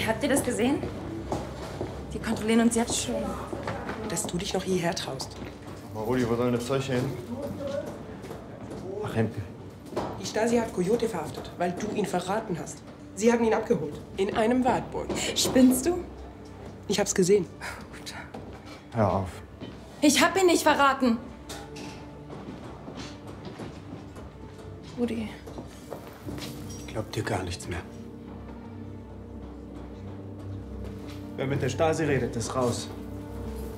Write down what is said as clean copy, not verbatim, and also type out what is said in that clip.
habt ihr das gesehen? Die kontrollieren uns jetzt schon. Dass du dich noch hierher traust. Mal, Rudi, wo soll denn das Zeug hin? Ach, Hemke. Die Stasi hat Coyote verhaftet, weil du ihn verraten hast. Sie haben ihn abgeholt. In einem Wartburg. Spinnst du? Ich hab's gesehen. Gut. Hör auf. Ich hab ihn nicht verraten. Rudi. Ich glaub dir gar nichts mehr. Wer mit der Stasi redet, ist raus.